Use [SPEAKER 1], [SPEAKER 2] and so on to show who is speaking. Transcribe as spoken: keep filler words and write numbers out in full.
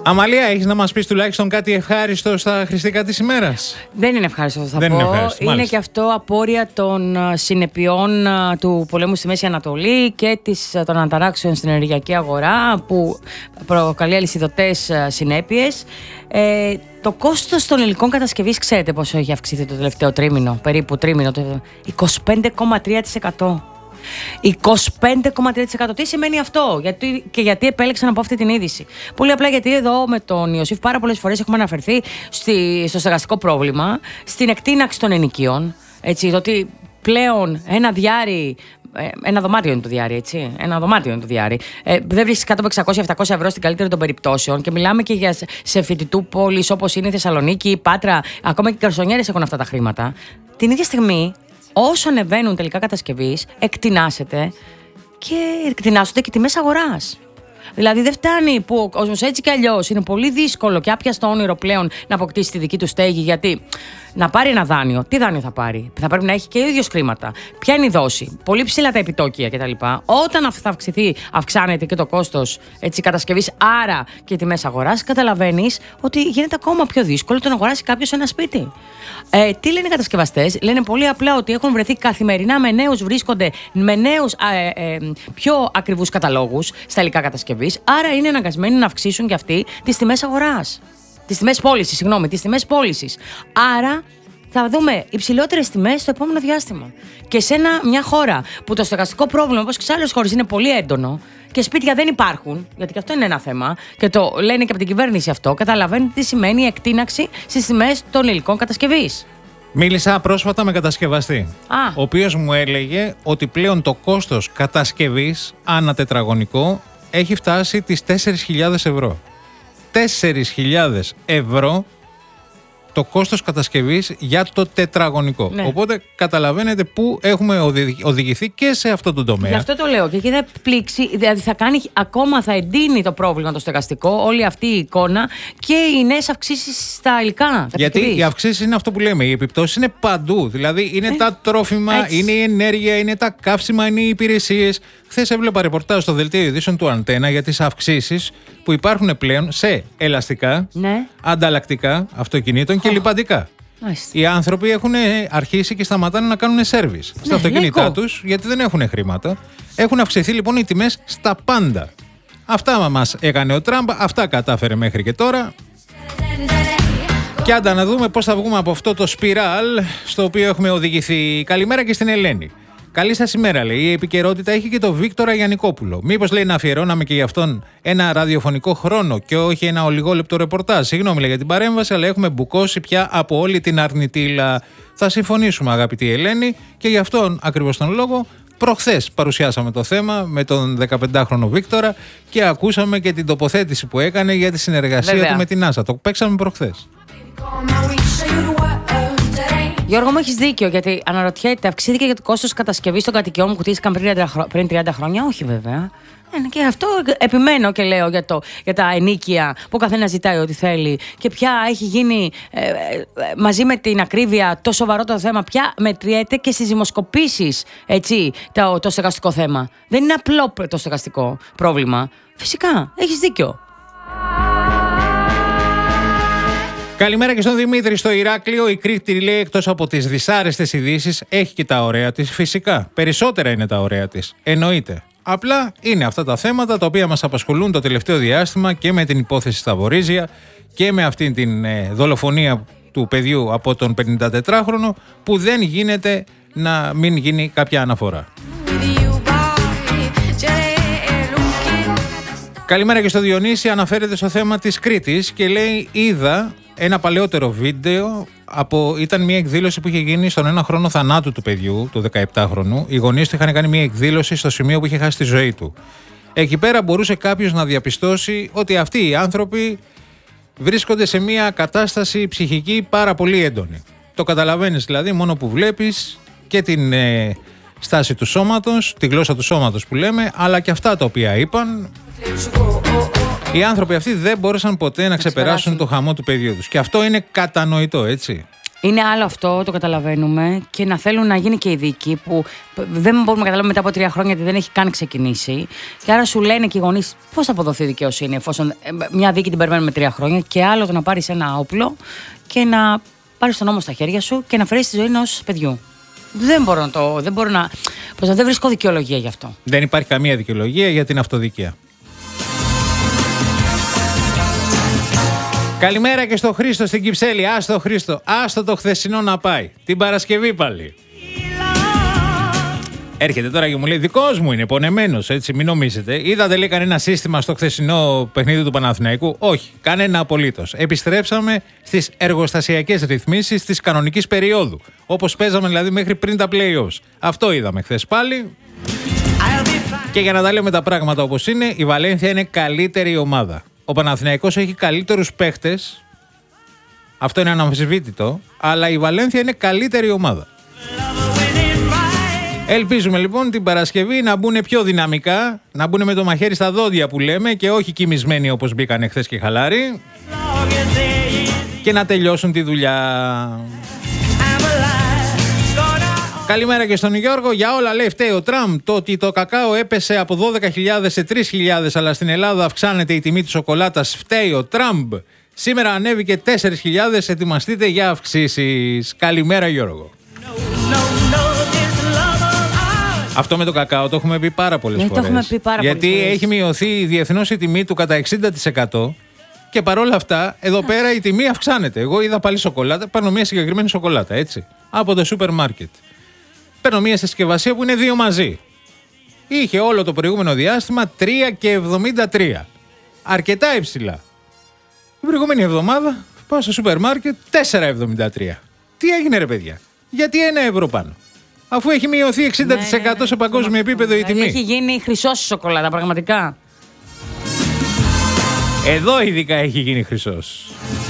[SPEAKER 1] Αμαλία, έχεις να μας πεις τουλάχιστον κάτι ευχάριστο στα Χριστικά της ημέρας?
[SPEAKER 2] Δεν είναι ευχάριστο, θα
[SPEAKER 1] Δεν
[SPEAKER 2] πω.
[SPEAKER 1] Είναι, ευχάριστο,
[SPEAKER 2] είναι και αυτό απόρρια των συνεπειών του πολέμου στη Μέση Ανατολή και της, των αναταράξεων στην ενεργειακή αγορά, που προκαλεί αλυσιδωτές συνέπειες. Ε, το κόστος των υλικών κατασκευής, ξέρετε πόσο έχει αυξηθεί το τελευταίο τρίμηνο, περίπου τρίμηνο, το είκοσι πέντε κόμμα τρία τοις εκατό. είκοσι πέντε κόμμα τρία τοις εκατό. Τι σημαίνει αυτό, γιατί, και γιατί επέλεξα να πω αυτή την είδηση? Πολύ απλά γιατί εδώ με τον Ιωσήφ πάρα πολλές φορές έχουμε αναφερθεί στη, στο στεγαστικό πρόβλημα, στην εκτείναξη των ενοικίων. Έτσι, ότι πλέον ένα διάρρη. Ένα δωμάτιο είναι το διάρρη, έτσι. Ένα δωμάτιο είναι το διάρρη. Ε, δεν βρίσκει κάτω από εξακόσια με επτακόσια ευρώ στην καλύτερη των περιπτώσεων. Και μιλάμε και για σε φοιτητού πόλεις όπως είναι η Θεσσαλονίκη, η Πάτρα, ακόμα και οι καρσονιέρες έχουν αυτά τα χρήματα. Την ίδια στιγμή, όσο ανεβαίνουν τελικά κατασκευής, εκτινάσεται και εκτινάσονται και τιμές αγοράς. Δηλαδή δεν φτάνει που ο κόσμος έτσι κι αλλιώς είναι πολύ δύσκολο και άπιαστο όνειρο πλέον να αποκτήσει τη δική του στέγη, γιατί να πάρει ένα δάνειο, τι δάνειο θα πάρει? Θα πρέπει να έχει και ο ίδιος χρήματα. Ποια είναι η δόση? Πολύ ψηλά τα επιτόκια κτλ. Όταν θα αυξηθεί, αυξάνεται και το κόστος κατασκευής, άρα και τιμές αγοράς, καταλαβαίνεις ότι γίνεται ακόμα πιο δύσκολο το να αγοράσει κάποιος ένα σπίτι. Ε, τι λένε οι κατασκευαστές? Λένε πολύ απλά ότι έχουν βρεθεί καθημερινά με νέους, βρίσκονται με νέους ε, ε, πιο ακριβούς καταλόγους στα υλικά κατασκευής, άρα είναι αναγκασμένοι να αυξήσουν και αυτοί τις τιμές αγοράς. Τις τιμές πώλησης, συγγνώμη, τις τιμές πώλησης. Άρα θα δούμε υψηλότερες τιμές στο επόμενο διάστημα. Και σε ένα, μια χώρα που το στεγαστικό πρόβλημα, όπως και σε άλλες χώρες, είναι πολύ έντονο και σπίτια δεν υπάρχουν, γιατί και αυτό είναι ένα θέμα, και το λένε και από την κυβέρνηση αυτό, καταλαβαίνετε τι σημαίνει η εκτείναξη στις τιμές των υλικών κατασκευής.
[SPEAKER 1] Μίλησα πρόσφατα με κατασκευαστή,
[SPEAKER 2] Α.
[SPEAKER 1] ο οποίος μου έλεγε ότι πλέον το κόστος κατασκευής ανά τετραγωνικό έχει φτάσει τις τέσσερις χιλιάδες ευρώ. τέσσερις χιλιάδες ευρώ το κόστος κατασκευής για το τετραγωνικό. Ναι. Οπότε καταλαβαίνετε πού έχουμε οδηγηθεί και σε αυτό το τομέα.
[SPEAKER 2] Γι' αυτό το λέω. Και εκεί θα πλήξει, δηλαδή θα κάνει ακόμα, θα εντείνει το πρόβλημα το στεγαστικό, όλη αυτή η εικόνα και οι νέες αυξήσεις στα υλικά.
[SPEAKER 1] Γιατί οι αυξήσεις είναι αυτό που λέμε. Οι επιπτώσεις είναι παντού. Δηλαδή είναι ε, τα τρόφιμα, έτσι. Είναι η ενέργεια, είναι τα καύσιμα, είναι οι υπηρεσίες. Χθες έβλεπα ρεπορτάζ στο δελτίο ειδήσεων του Αντένα για τις αυξήσεις που υπάρχουν πλέον σε ελαστικά, ναι. ανταλλακτικά αυτοκινήτων και oh. λιπαντικά. Nice. Οι άνθρωποι έχουν αρχίσει και σταματάνε να κάνουν σέρβις ναι, στα αυτοκίνητά τους, γιατί δεν έχουν χρήματα. Έχουν αυξηθεί λοιπόν οι τιμές στα πάντα. Αυτά μας έκανε ο Τραμπ, αυτά κατάφερε μέχρι και τώρα. Και άντα να δούμε πώς θα βγούμε από αυτό το σπιράλ στο οποίο έχουμε οδηγηθεί. Καλημέρα και στην Ελένη. Καλή σας ημέρα, λέει. Η επικαιρότητα έχει και το Βίκτορα Γιαννικόπουλο. Μήπως, λέει, να αφιερώναμε και γι' αυτόν ένα ραδιοφωνικό χρόνο και όχι ένα ολιγόλεπτο ρεπορτάζ? Συγγνώμη, λέει, για την παρέμβαση, αλλά έχουμε μπουκώσει πια από όλη την αρνητήλα. Θα συμφωνήσουμε, αγαπητή Ελένη, και γι' αυτόν ακριβώς τον λόγο προχθές παρουσιάσαμε το θέμα με τον δεκαπεντάχρονο Βίκτορα και ακούσαμε και την τοποθέτηση που έκανε για τη συνεργασία Βέβαια. του με την NASA. Το παίξαμε προχθές.
[SPEAKER 2] Γιώργο, μου έχεις δίκιο, γιατί αναρωτιέται, αυξήθηκε και το κόστος κατασκευής των κατοικιών που χτίστηκαν πριν τριάντα χρόνια? Όχι, βέβαια. Ε, και αυτό επιμένω και λέω για, το, για τα ενοίκια που ο καθένας ζητάει ό,τι θέλει. Και πια έχει γίνει ε, ε, μαζί με την ακρίβεια το σοβαρό το θέμα, πια μετριέται και στις δημοσκοπήσεις, έτσι, το, το στεγαστικό θέμα. Δεν είναι απλό το στεγαστικό πρόβλημα. Φυσικά, έχεις δίκιο.
[SPEAKER 1] Καλημέρα και στον Δημήτρη στο Ηράκλειο. Η Κρήτη, λέει, εκτός από τις δυσάρεστες ειδήσεις, έχει και τα ωραία της. Φυσικά. Περισσότερα είναι τα ωραία της. Εννοείται. Απλά είναι αυτά τα θέματα τα οποία μας απασχολούν το τελευταίο διάστημα και με την υπόθεση στα Βορίζια και με αυτήν την ε, δολοφονία του παιδιού από τον πενηντατετράχρονο, που δεν γίνεται να μην γίνει κάποια αναφορά. Καλημέρα και στο Διονύση. Αναφέρεται στο θέμα της Κρήτης και λέει: είδα ένα παλαιότερο βίντεο, από, ήταν μια εκδήλωση που είχε γίνει στον ένα χρόνο θανάτου του παιδιού, του δεκαεπτάχρονου. Οι γονείς του είχαν κάνει μια εκδήλωση στο σημείο που είχε χάσει τη ζωή του. Εκεί πέρα μπορούσε κάποιος να διαπιστώσει ότι αυτοί οι άνθρωποι βρίσκονται σε μια κατάσταση ψυχική πάρα πολύ έντονη. Το καταλαβαίνεις δηλαδή μόνο που βλέπεις και την ε, στάση του σώματος, τη γλώσσα του σώματος που λέμε, αλλά και αυτά τα οποία είπαν. Οι άνθρωποι αυτοί δεν μπόρεσαν ποτέ να ξεπεράσουν το χαμό του παιδιού τους. Και αυτό είναι κατανοητό, έτσι.
[SPEAKER 2] Είναι άλλο αυτό, το καταλαβαίνουμε, και να θέλουν να γίνει και η δίκη που δεν μπορούμε να καταλάβουμε μετά από τρία χρόνια γιατί δεν έχει καν ξεκινήσει. Και άρα σου λένε και οι γονείς πώς θα αποδοθεί η δικαιοσύνη, εφόσον μια δίκη την περιμένουμε τρία χρόνια, και άλλο το να πάρεις ένα όπλο και να πάρεις τον νόμο στα χέρια σου και να αφαιρέσεις τη ζωή ενός παιδιού. Δεν μπορώ να το. Δεν μπορώ να. Πώς να δεν βρίσκω δικαιολογία γι' αυτό.
[SPEAKER 1] Δεν υπάρχει καμία δικαιολογία για την αυτοδικία. Καλημέρα και στο Χρήστο στην Κυψέλη. Άστο Χρήστο, άστο το χθεσινό να πάει. Την Παρασκευή πάλι. Έρχεται τώρα και μου λέει: δικός μου είναι, πονεμένος, έτσι, μην νομίζετε. Είδατε, λέει, κανένα σύστημα στο χθεσινό παιχνίδι του Παναθηναϊκού? Όχι, κανένα απολύτως. Επιστρέψαμε στις εργοστασιακές ρυθμίσεις της κανονικής περίοδου. Όπως παίζαμε δηλαδή μέχρι πριν τα play-offs. Αυτό είδαμε χθες πάλι. Και για να τα λέμε τα πράγματα όπως είναι, η Βαλένθια είναι καλύτερη ομάδα. Ο Παναθηναϊκός έχει καλύτερους παίχτες. Αυτό είναι αναμφισβήτητο. Αλλά η Βαλένθια είναι καλύτερη ομάδα. Ελπίζουμε λοιπόν την Παρασκευή να μπουν πιο δυναμικά, να μπουν με το μαχαίρι στα δόντια που λέμε και όχι κοιμισμένοι όπως μπήκαν χθες και χαλάροι, και να τελειώσουν τη δουλειά. Καλημέρα και στον Γιώργο. Για όλα λέει φταίει ο Τραμπ. Το ότι το κακάο έπεσε από δώδεκα χιλιάδες σε τρεις χιλιάδες, αλλά στην Ελλάδα αυξάνεται η τιμή της σοκολάτας, φταίει ο Τραμπ. Σήμερα ανέβηκε τέσσερις χιλιάδες, ετοιμαστείτε για αυξήσεις. Καλημέρα Γιώργο. Αυτό με το κακάο το έχουμε πει πάρα πολλές
[SPEAKER 2] ναι,
[SPEAKER 1] φορές.
[SPEAKER 2] Το έχουμε πει πάρα
[SPEAKER 1] γιατί
[SPEAKER 2] πολλές φορές.
[SPEAKER 1] Έχει μειωθεί διεθνώς η τιμή του κατά εξήντα τοις εκατό και παρόλα αυτά εδώ πέρα η τιμή αυξάνεται. Εγώ είδα πάλι σοκολάτα, παίρνω μια συγκεκριμένη σοκολάτα, έτσι, από το σούπερ μάρκετ. Παίρνω μια συσκευασία που είναι δύο μαζί. Είχε όλο το προηγούμενο διάστημα τρία και εβδομήντα τρία. Αρκετά υψηλά. Την προηγούμενη εβδομάδα πάω στο σούπερ μάρκετ τέσσερα εβδομήντα τρία. Τι έγινε ρε παιδιά? Γιατί ένα ευρώ πάνω? Αφού έχει μειωθεί εξήντα τοις εκατό ναι, ναι, ναι, σε παγκόσμιο επίπεδο η τιμή.
[SPEAKER 2] Έχει γίνει χρυσός η σοκολάτα, πραγματικά.
[SPEAKER 1] Εδώ ειδικά έχει γίνει χρυσός.